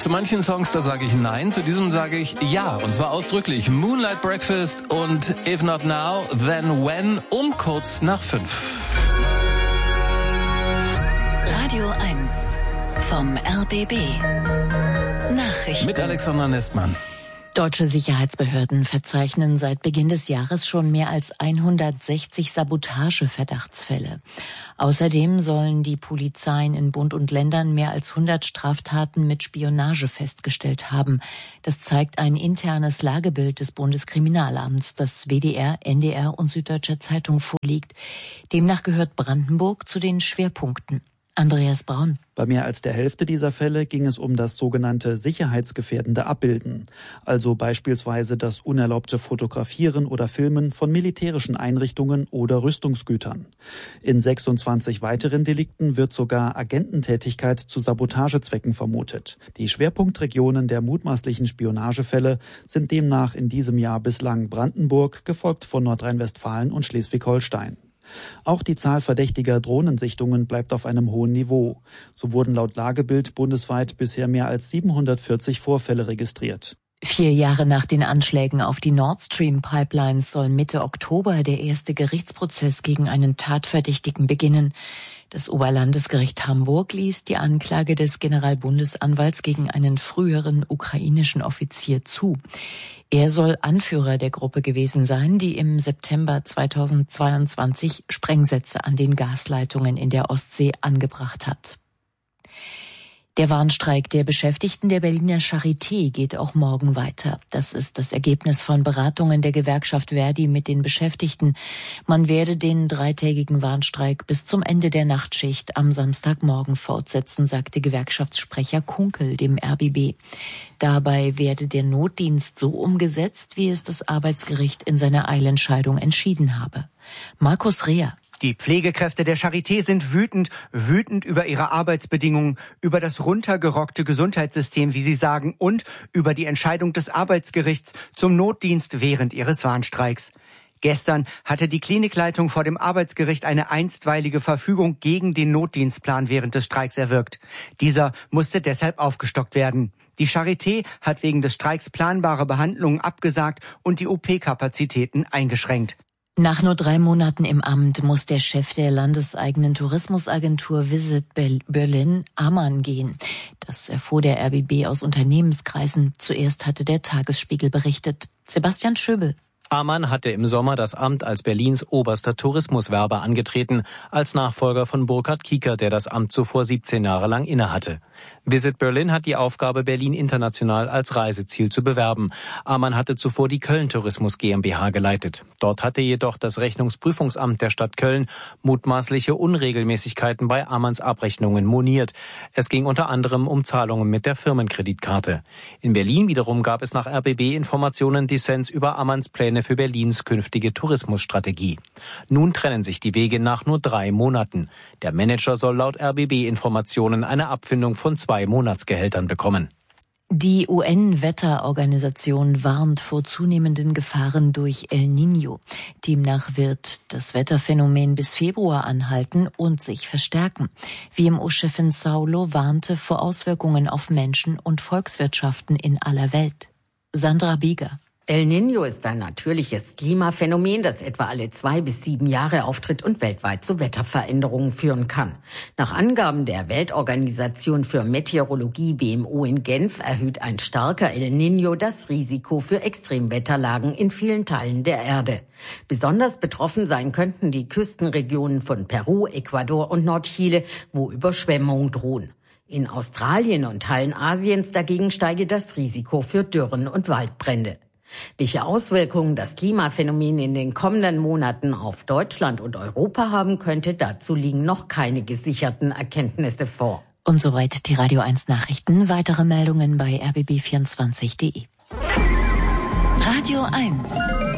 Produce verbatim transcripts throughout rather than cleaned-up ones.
Zu manchen Songs, da sage ich nein, zu diesem sage ich ja. Und zwar ausdrücklich. Moonlight Breakfast und If Not Now, Then When um kurz nach fünf. Radio eins vom R B B. Nachrichten. Mit Alexander Nestmann. Deutsche Sicherheitsbehörden verzeichnen seit Beginn des Jahres schon mehr als hundertsechzig Sabotageverdachtsfälle. Außerdem sollen die Polizeien in Bund und Ländern mehr als hundert Straftaten mit Spionage festgestellt haben. Das zeigt ein internes Lagebild des Bundeskriminalamts, das W D R, N D R und Süddeutscher Zeitung vorliegt. Demnach gehört Brandenburg zu den Schwerpunkten. Andreas Braun. Bei mehr als der Hälfte dieser Fälle ging es um das sogenannte sicherheitsgefährdende Abbilden, also beispielsweise das unerlaubte Fotografieren oder Filmen von militärischen Einrichtungen oder Rüstungsgütern. In sechsundzwanzig weiteren Delikten wird sogar Agententätigkeit zu Sabotagezwecken vermutet. Die Schwerpunktregionen der mutmaßlichen Spionagefälle sind demnach in diesem Jahr bislang Brandenburg, gefolgt von Nordrhein-Westfalen und Schleswig-Holstein. Auch die Zahl verdächtiger Drohnensichtungen bleibt auf einem hohen Niveau. So wurden laut Lagebild bundesweit bisher mehr als siebenhundertvierzig Vorfälle registriert. Vier Jahre nach den Anschlägen auf die Nord Stream Pipelines soll Mitte Oktober der erste Gerichtsprozess gegen einen Tatverdächtigen beginnen. Das Oberlandesgericht Hamburg ließ die Anklage des Generalbundesanwalts gegen einen früheren ukrainischen Offizier zu. Er soll Anführer der Gruppe gewesen sein, die im September zweitausendzweiundzwanzig Sprengsätze an den Gasleitungen in der Ostsee angebracht hat. Der Warnstreik der Beschäftigten der Berliner Charité geht auch morgen weiter. Das ist das Ergebnis von Beratungen der Gewerkschaft Verdi mit den Beschäftigten. Man werde den dreitägigen Warnstreik bis zum Ende der Nachtschicht am Samstagmorgen fortsetzen, sagte Gewerkschaftssprecher Kunkel dem R B B. Dabei werde der Notdienst so umgesetzt, wie es das Arbeitsgericht in seiner Eilentscheidung entschieden habe. Markus Reher. Die Pflegekräfte der Charité sind wütend, wütend über ihre Arbeitsbedingungen, über das runtergerockte Gesundheitssystem, wie sie sagen, und über die Entscheidung des Arbeitsgerichts zum Notdienst während ihres Warnstreiks. Gestern hatte die Klinikleitung vor dem Arbeitsgericht eine einstweilige Verfügung gegen den Notdienstplan während des Streiks erwirkt. Dieser musste deshalb aufgestockt werden. Die Charité hat wegen des Streiks planbare Behandlungen abgesagt und die O P-Kapazitäten eingeschränkt. Nach nur drei Monaten im Amt muss der Chef der landeseigenen Tourismusagentur Visit Berlin, Amann, gehen. Das erfuhr der R B B aus Unternehmenskreisen. Zuerst hatte der Tagesspiegel berichtet. Sebastian Schöbel. Amann hatte im Sommer das Amt als Berlins oberster Tourismuswerber angetreten, als Nachfolger von Burkhard Kieker, der das Amt zuvor siebzehn Jahre lang innehatte. Visit Berlin hat die Aufgabe, Berlin international als Reiseziel zu bewerben. Amann hatte zuvor die Köln Tourismus GmbH geleitet. Dort hatte jedoch das Rechnungsprüfungsamt der Stadt Köln mutmaßliche Unregelmäßigkeiten bei Amanns Abrechnungen moniert. Es ging unter anderem um Zahlungen mit der Firmenkreditkarte. In Berlin wiederum gab es nach R B B-Informationen Dissens über Amanns Pläne für Berlins künftige Tourismusstrategie. Nun trennen sich die Wege nach nur drei Monaten. Der Manager soll laut R B B-Informationen eine Abfindung von zwei Monatsgehältern bekommen. Die U N-Wetterorganisation warnt vor zunehmenden Gefahren durch El Niño. Demnach wird das Wetterphänomen bis Februar anhalten und sich verstärken. W M O-Chefin Saulo warnte vor Auswirkungen auf Menschen und Volkswirtschaften in aller Welt. Sandra Bieger. El Niño ist ein natürliches Klimaphänomen, das etwa alle zwei bis sieben Jahre auftritt und weltweit zu Wetterveränderungen führen kann. Nach Angaben der Weltorganisation für Meteorologie W M O in Genf erhöht ein starker El Niño das Risiko für Extremwetterlagen in vielen Teilen der Erde. Besonders betroffen sein könnten die Küstenregionen von Peru, Ecuador und Nordchile, wo Überschwemmungen drohen. In Australien und Teilen Asiens dagegen steige das Risiko für Dürren und Waldbrände. Welche Auswirkungen das Klimaphänomen in den kommenden Monaten auf Deutschland und Europa haben könnte, dazu liegen noch keine gesicherten Erkenntnisse vor. Und soweit die Radio eins Nachrichten. Weitere Meldungen bei r b b vierundzwanzig punkt d e. Radio eins.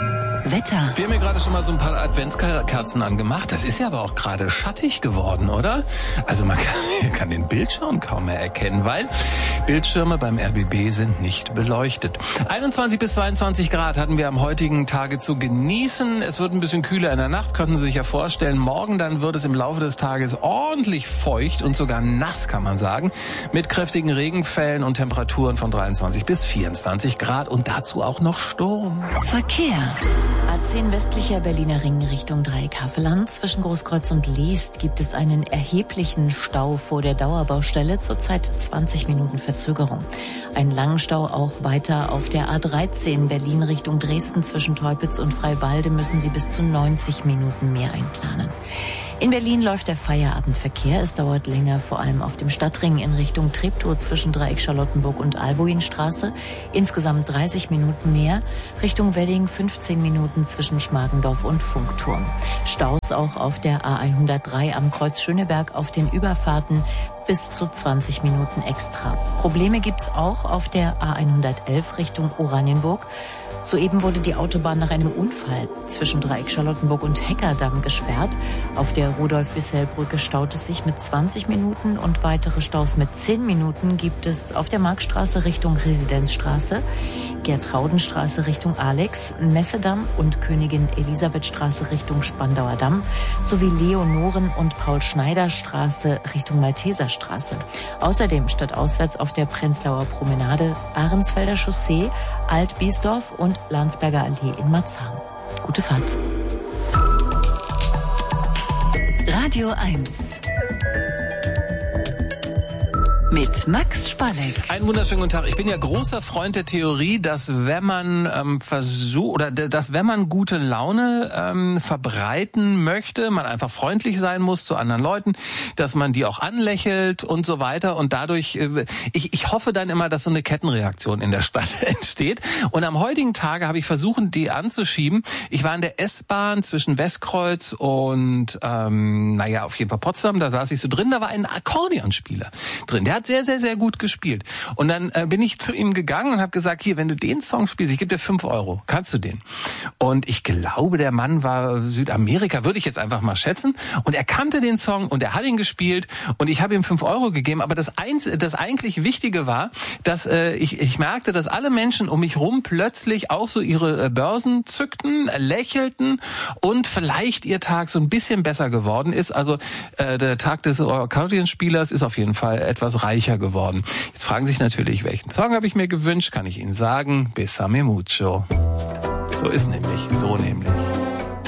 Wetter. Wir haben ja gerade schon mal so ein paar Adventskerzen angemacht. Das ist ja aber auch gerade schattig geworden, oder? Also man kann, kann den Bildschirm kaum mehr erkennen, weil Bildschirme beim R B B sind nicht beleuchtet. einundzwanzig bis zweiundzwanzig Grad hatten wir am heutigen Tage zu genießen. Es wird ein bisschen kühler in der Nacht, könnten Sie sich ja vorstellen. Morgen dann wird es im Laufe des Tages ordentlich feucht und sogar nass, kann man sagen, mit kräftigen Regenfällen und Temperaturen von dreiundzwanzig bis vierundzwanzig Grad und dazu auch noch Sturm. Verkehr. A zehn westlicher Berliner Ring Richtung Dreieck Havelland. Zwischen Großkreuz und Leest gibt es einen erheblichen Stau vor der Dauerbaustelle, zurzeit zwanzig Minuten Verzögerung. Einen langen Stau auch weiter auf der A dreizehn Berlin Richtung Dresden. Zwischen Teupitz und Freiwalde müssen Sie bis zu neunzig Minuten mehr einplanen. In Berlin läuft der Feierabendverkehr. Es dauert länger, vor allem auf dem Stadtring in Richtung Treptow zwischen Dreieck Charlottenburg und Albuinstraße. Insgesamt dreißig Minuten mehr. Richtung Wedding fünfzehn Minuten zwischen Schmargendorf und Funkturm. Staus auch auf der A hundertdrei am Kreuz Schöneberg auf den Überfahrten bis zu zwanzig Minuten extra. Probleme gibt's auch auf der A hundertelf Richtung Oranienburg. Soeben wurde die Autobahn nach einem Unfall zwischen Dreieck Charlottenburg und Heckerdamm gesperrt. Auf der Rudolf-Wissell-Brücke staut es sich mit zwanzig Minuten und weitere Staus mit zehn Minuten gibt es auf der Marktstraße Richtung Residenzstraße, Gertraudenstraße Richtung Alex, Messedamm und Königin Elisabethstraße Richtung Spandauer Damm sowie Leonoren- und Paul-Schneider-Straße Richtung Malteserstraße. Außerdem stadtauswärts auf der Prenzlauer Promenade, Ahrensfelder Chaussee, Alt-Biesdorf und Landsberger Allee in Marzahn. Gute Fahrt. Radio eins. Mit Max Spalleck. Einen wunderschönen guten Tag. Ich bin ja großer Freund der Theorie, dass wenn man ähm, versucht oder dass wenn man gute Laune ähm, verbreiten möchte, man einfach freundlich sein muss zu anderen Leuten, dass man die auch anlächelt und so weiter und dadurch äh, ich ich hoffe dann immer, dass so eine Kettenreaktion in der Stadt entsteht. Und am heutigen Tage habe ich versucht, die anzuschieben. Ich war in der S-Bahn zwischen Westkreuz und ähm, naja, auf jeden Fall Potsdam. Da saß ich so drin. Da war ein Akkordeonspieler drin. Der hat sehr, sehr, sehr gut gespielt. Und dann äh, bin ich zu ihm gegangen und habe gesagt, hier, wenn du den Song spielst, ich gebe dir fünf Euro. Kannst du den? Und ich glaube, der Mann war Südamerika, würde ich jetzt einfach mal schätzen. Und er kannte den Song und er hat ihn gespielt und ich habe ihm fünf Euro gegeben. Aber das, eins, das eigentlich Wichtige war, dass äh, ich, ich merkte, dass alle Menschen um mich rum plötzlich auch so ihre äh, Börsen zückten, äh, lächelten und vielleicht ihr Tag so ein bisschen besser geworden ist. Also äh, der Tag des Akkordeonspielers ist auf jeden Fall etwas reicher geworden. Jetzt fragen sich natürlich, welchen Song habe ich mir gewünscht? Kann ich Ihnen sagen? Besame mucho. So ist nämlich, so nämlich.